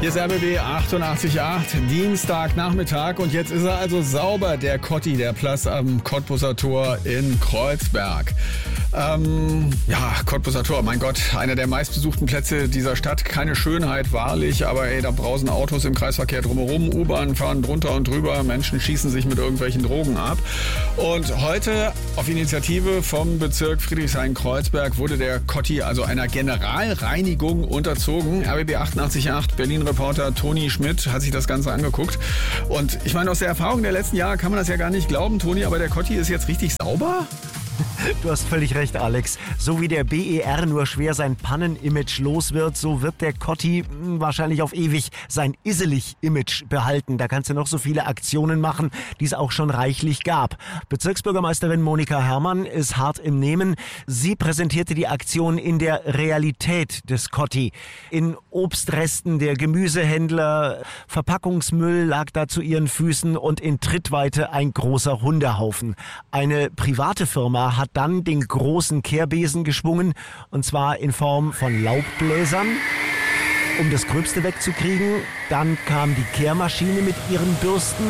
Hier ist RBB 88.8, Dienstagnachmittag und jetzt ist er also sauber, der Kotti, der Platz am Cottbuser Tor in Kreuzberg. Cottbuser Tor, mein Gott, einer der meistbesuchten Plätze dieser Stadt. Keine Schönheit, wahrlich, aber da brausen Autos im Kreisverkehr drumherum, U-Bahnen fahren drunter und drüber, Menschen schießen sich mit irgendwelchen Drogen ab. Und heute auf Initiative vom Bezirk Friedrichshain-Kreuzberg wurde der Kotti also einer Generalreinigung unterzogen. RBB 88.8, Berlin-Reporter Toni Schmidt hat sich das Ganze angeguckt. Und ich meine, aus der Erfahrung der letzten Jahre kann man das ja gar nicht glauben, Toni, aber der Kotti ist jetzt richtig sauber? Du hast völlig recht, Alex. So wie der BER nur schwer sein Pannen-Image los wird, so wird der Kotti wahrscheinlich auf ewig sein Isselig-Image behalten. Da kannst du noch so viele Aktionen machen, die es auch schon reichlich gab. Bezirksbürgermeisterin Monika Herrmann ist hart im Nehmen. Sie präsentierte die Aktion in der Realität des Kotti. In Obstresten der Gemüsehändler, Verpackungsmüll lag da zu ihren Füßen und in Trittweite ein großer Hundehaufen. Eine private Firma hat dann den großen Kehrbesen geschwungen, und zwar in Form von Laubbläsern, um das Gröbste wegzukriegen. Dann kam die Kehrmaschine mit ihren Bürsten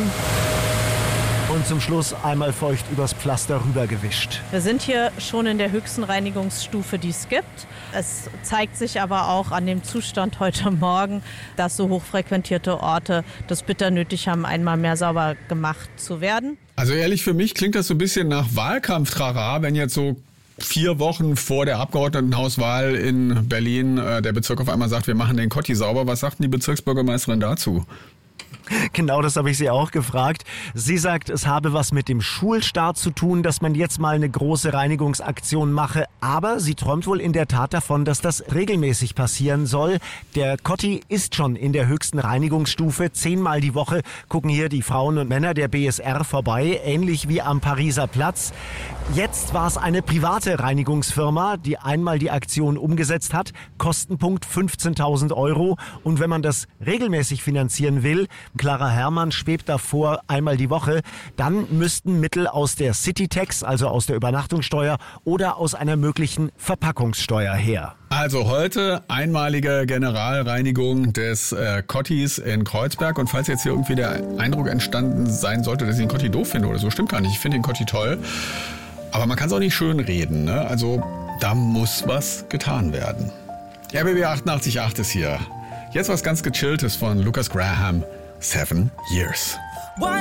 und zum Schluss einmal feucht übers Pflaster rübergewischt. Wir sind hier schon in der höchsten Reinigungsstufe, die es gibt. Es zeigt sich aber auch an dem Zustand heute Morgen, dass so hochfrequentierte Orte das bitter nötig haben, einmal mehr sauber gemacht zu werden. Also ehrlich, für mich klingt das so ein bisschen nach Wahlkampf-Trara, wenn jetzt so 4 Wochen vor der Abgeordnetenhauswahl in Berlin der Bezirk auf einmal sagt, wir machen den Kotti sauber. Was sagt denn die Bezirksbürgermeisterin dazu? Genau, das habe ich sie auch gefragt. Sie sagt, es habe was mit dem Schulstart zu tun, dass man jetzt mal eine große Reinigungsaktion mache. Aber sie träumt wohl in der Tat davon, dass das regelmäßig passieren soll. Der Kotti ist schon in der höchsten Reinigungsstufe. 10-mal die Woche gucken hier die Frauen und Männer der BSR vorbei, ähnlich wie am Pariser Platz. Jetzt war es eine private Reinigungsfirma, die einmal die Aktion umgesetzt hat. Kostenpunkt 15.000 €. Und wenn man das regelmäßig finanzieren will, Clara Herrmann schwebt davor einmal die Woche, dann müssten Mittel aus der City-Tax, also aus der Übernachtungssteuer oder aus einer möglichen Verpackungssteuer her. Also heute einmalige Generalreinigung des Kottis in Kreuzberg. Und falls jetzt hier irgendwie der Eindruck entstanden sein sollte, dass ich den Kotti doof finde oder so, stimmt gar nicht. Ich finde den Kotti toll. Aber man kann es auch nicht schön reden, ne? Also da muss was getan werden. RBB 88.8 ist hier. Jetzt was ganz Gechilltes von Lucas Graham. 7 Years.